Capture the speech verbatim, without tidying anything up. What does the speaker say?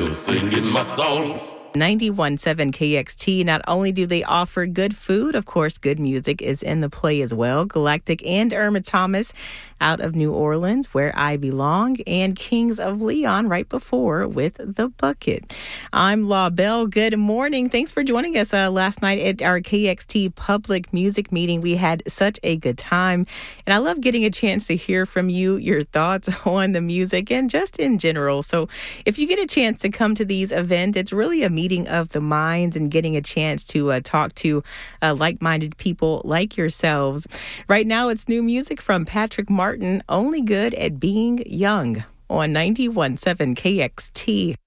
still singing my song. ninety-one point seven K X T. Not only do they offer good food, of course, good music is in the play as well. Galactic and Irma Thomas out of New Orleans, Where I Belong, and Kings of Leon right before with The Bucket. I'm La Belle. Good morning. Thanks for joining us uh, last night at our K X T public music meeting. We had such a good time, and I love getting a chance to hear from you, your thoughts on the music and just in general. So if you get a chance to come to these events, it's really a meeting of the minds and getting a chance to uh, talk to uh, like-minded people like yourselves. Right now, it's new music from Patrick Martin, Only Good at Being Young, on ninety-one point seven K X T.